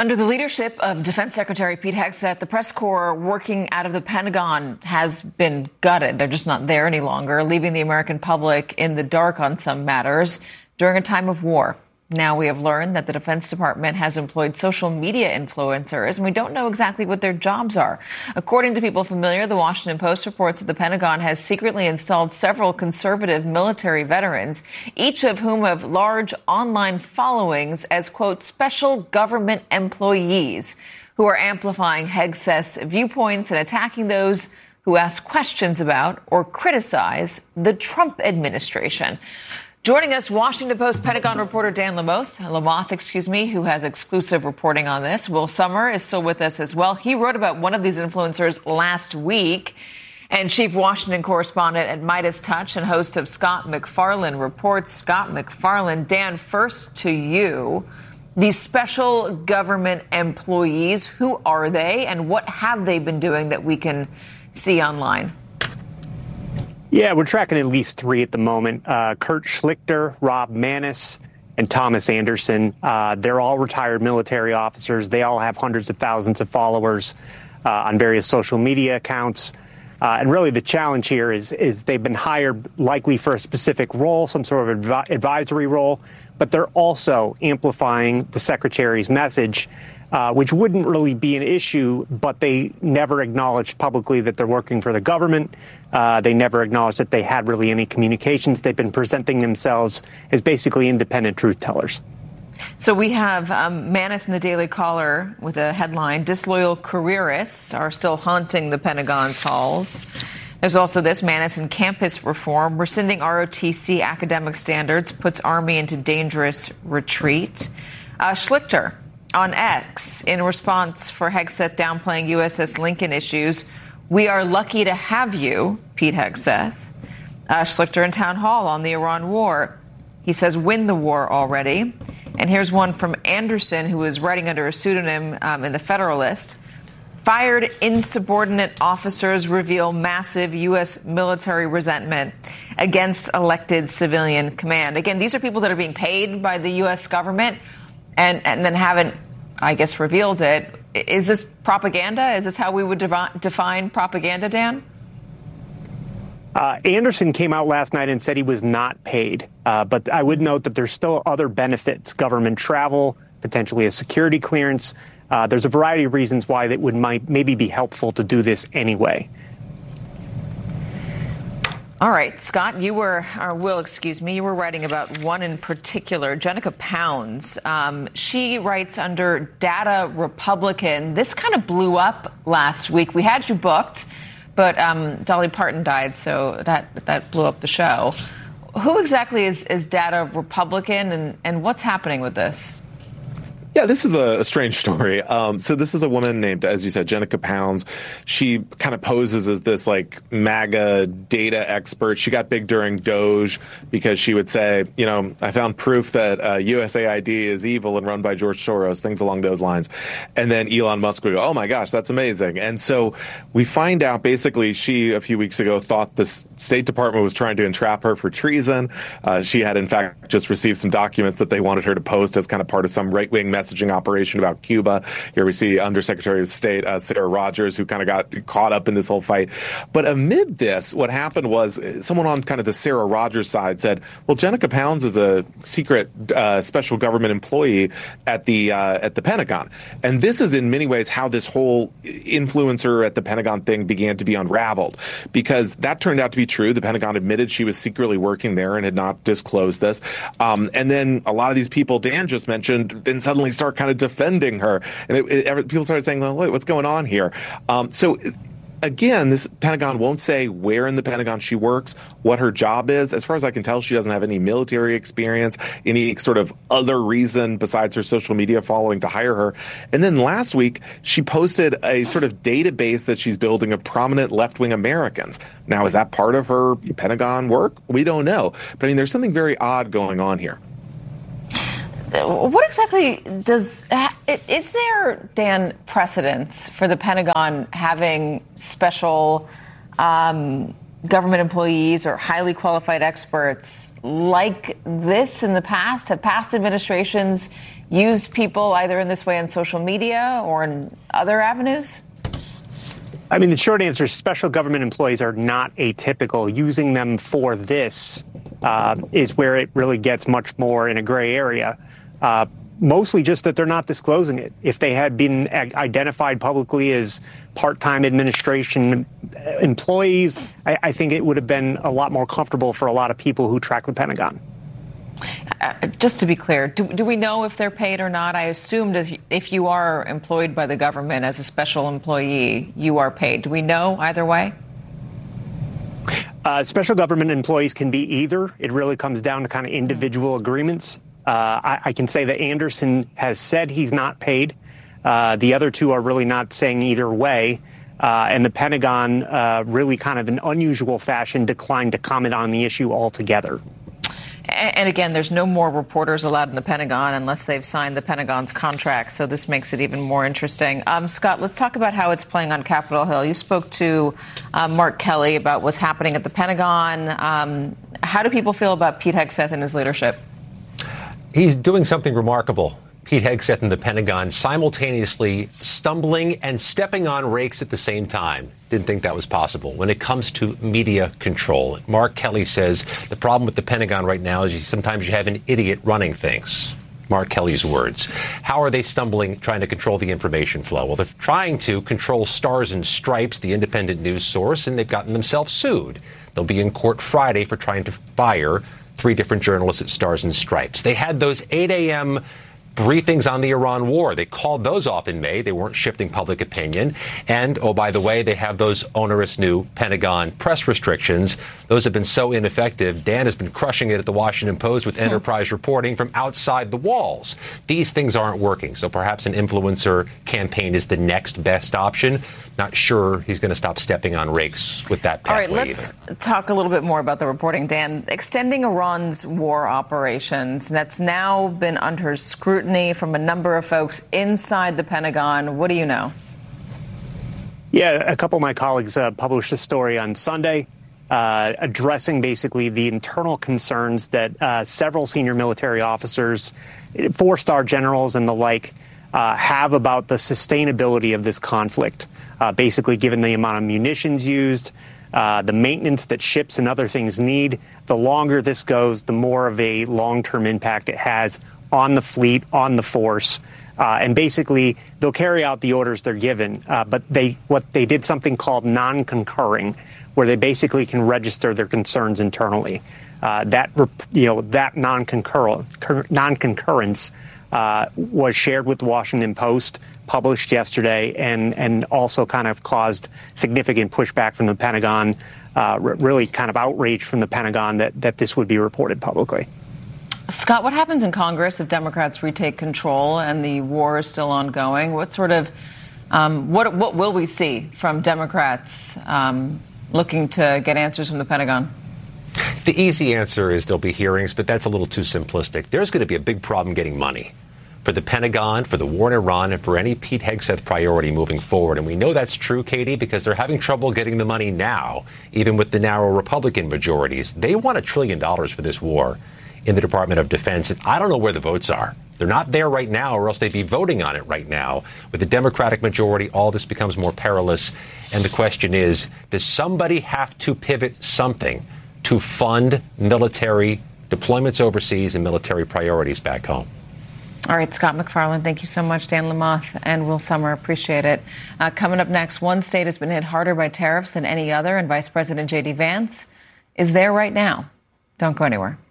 Under the leadership of Defense Secretary Pete Hegseth, the press corps working out of the Pentagon has been gutted. They're just not there any longer, leaving the American public in the dark on some matters during a time of war. Now we have learned that the Defense Department has employed social media influencers, and we don't know exactly what their jobs are. According to people familiar, the Washington Post reports that the Pentagon has secretly installed several conservative military veterans, each of whom have large online followings as, quote, special government employees who are amplifying Hegseth's viewpoints and attacking those who ask questions about or criticize the Trump administration. Joining us, Washington Post Pentagon reporter Dan Lamothe, who has exclusive reporting on this. Will Sommer is still with us as well. He wrote about one of these influencers last week. And chief Washington correspondent at Midas Touch and host of Scott MacFarlane Reports. Scott MacFarlane, Dan, first to you. These special government employees, who are they and what have they been doing that we can see online? Yeah, we're tracking at least three at the moment. Kurt Schlichter, Rob Maness, and Thomas Anderson. They're all retired military officers. They all have hundreds of thousands of followers on various social media accounts. And really the challenge here is they've been hired likely for a specific role, some sort of advisory role, but they're also amplifying the secretary's message, which wouldn't really be an issue, but they never acknowledged publicly that they're working for the government. They never acknowledged that they had really any communications. They've been presenting themselves as basically independent truth tellers. So we have Maness in the Daily Caller with a headline, "Disloyal careerists are still haunting the Pentagon's halls." There's also this, Maness in campus reform, rescinding ROTC academic standards, puts Army into dangerous retreat. Schlichter on X, in response for Hegseth downplaying USS Lincoln issues, "We are lucky to have you, Pete Hegseth." Schlichter in Town Hall on the Iran war. He says, "Win the war already." And here's one from Anderson, who is writing under a pseudonym in the Federalist. "Fired insubordinate officers reveal massive U.S. military resentment against elected civilian command." Again, these are people that are being paid by the U.S. government and then haven't, I guess, revealed it. Is this propaganda? Is this how we would define propaganda, Dan? Anderson came out last night and said he was not paid. But I would note that there's still other benefits, government travel, potentially a security clearance. There's a variety of reasons why that might maybe be helpful to do this anyway. All right, Scott, you were writing about one in particular, Jenica Pounds. She writes under Data Republican. This kind of blew up last week. We had you booked, but Dolly Parton died, so that blew up the show. Who exactly is Data Republican, and what's happening with this? Yeah, this is a strange story. So this is a woman named, as you said, Jenica Pounds. She kind of poses as this like MAGA data expert. She got big during Doge because she would say, I found proof that USAID is evil and run by George Soros, things along those lines. And then Elon Musk would go, "Oh my gosh, that's amazing." And so we find out basically she, a few weeks ago, thought the State Department was trying to entrap her for treason. She had, in fact, just received some documents that they wanted her to post as kind of part of some right-wing messaging operation about Cuba. Here we see Undersecretary of State Sarah Rogers, who kind of got caught up in this whole fight. But amid this, what happened was someone on kind of the Sarah Rogers side said, well, Jenica Pounds is a secret special government employee at the Pentagon. And this is in many ways how this whole influencer at the Pentagon thing began to be unraveled, because that turned out to be true. The Pentagon admitted she was secretly working there and had not disclosed this. And then a lot of these people Dan just mentioned then suddenly start kind of defending her. And people started saying, well, wait, what's going on here? So again, this Pentagon won't say where in the Pentagon she works, what her job is. As far as I can tell, she doesn't have any military experience, any sort of other reason besides her social media following to hire her. And then last week, she posted a sort of database that she's building of prominent left-wing Americans. Now, is that part of her Pentagon work? We don't know. But I mean, there's something very odd going on here. What exactly is there, Dan, precedence for the Pentagon having special government employees or highly qualified experts like this in the past? Have past administrations used people either in this way on social media or in other avenues? I mean, the short answer is special government employees are not atypical. Using them for this is where it really gets much more in a gray area. Mostly just that they're not disclosing it. If they had been identified publicly as part-time administration employees, I think it would have been a lot more comfortable for a lot of people who track the Pentagon. Just to be clear, do we know if they're paid or not? I assumed if you are employed by the government as a special employee, you are paid. Do we know either way? Special government employees can be either. It really comes down to kind of individual agreements. I can say that Anderson has said he's not paid. The other two are really not saying either way. And the Pentagon really kind of in unusual fashion declined to comment on the issue altogether. And again, there's no more reporters allowed in the Pentagon unless they've signed the Pentagon's contract. So this makes it even more interesting. Scott, let's talk about how it's playing on Capitol Hill. You spoke to Mark Kelly about what's happening at the Pentagon. How do people feel about Pete Hegseth and his leadership? He's doing something remarkable. Pete Hegseth and the Pentagon simultaneously stumbling and stepping on rakes at the same time. Didn't think that was possible when it comes to media control. Mark Kelly says the problem with the Pentagon right now is sometimes you have an idiot running things. Mark Kelly's words. How are they stumbling, trying to control the information flow? Well, they're trying to control Stars and Stripes, the independent news source, and they've gotten themselves sued. They'll be in court Friday for trying to fire 3 different journalists at Stars and Stripes. They had those 8 a.m. briefings on the Iran war. They called those off in May. They weren't shifting public opinion. And, oh, by the way, they have those onerous new Pentagon press restrictions. Those have been so ineffective. Dan has been crushing it at the Washington Post with enterprise reporting from outside the walls. These things aren't working. So perhaps an influencer campaign is the next best option. Not sure he's going to stop stepping on rakes with that pathway. All right, let's talk a little bit more about the reporting, Dan. Extending Iran's war operations, that's now been under scrutiny from a number of folks inside the Pentagon. What do you know? Yeah, a couple of my colleagues published a story on Sunday addressing basically the internal concerns that several senior military officers, 4-star generals and the like, have about the sustainability of this conflict. Basically, given the amount of munitions used, the maintenance that ships and other things need, the longer this goes, the more of a long-term impact it has on the fleet, on the force. And basically, they'll carry out the orders they're given. But they did something called non-concurring, where they basically can register their concerns internally. That non-concurrence was shared with the Washington Post, published yesterday, and also kind of caused significant pushback from the Pentagon, really kind of outrage from the Pentagon that this would be reported publicly. Scott, what happens in Congress if Democrats retake control and the war is still ongoing? What sort of what will we see from Democrats looking to get answers from the Pentagon? The easy answer is there'll be hearings, but that's a little too simplistic. There's going to be a big problem getting money for the Pentagon, for the war in Iran, and for any Pete Hegseth priority moving forward. And we know that's true, Katie, because they're having trouble getting the money now, even with the narrow Republican majorities. They want $1 trillion for this war in the Department of Defense, and I don't know where the votes are. They're not there right now, or else they'd be voting on it right now. With the Democratic majority, all this becomes more perilous. And the question is, does somebody have to pivot something to fund military deployments overseas and military priorities back home? All right, Scott MacFarlane, thank you so much. Dan Lamothe and Will Sommer, appreciate it. Coming up next, one state has been hit harder by tariffs than any other, and Vice President J.D. Vance is there right now. Don't go anywhere.